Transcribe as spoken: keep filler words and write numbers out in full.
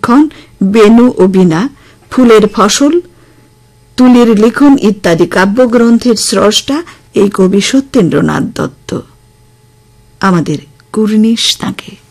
লক্ষণ, বেনু ও বীণা, ফুলের ফসল, তুলির লিখন ইত্যাদি কাব্যগ্রন্থের স্রষ্টা এই কবি সত্যেন্দ্রনাথ দত্ত। আমাদের কুর্নিশ তাঁকে।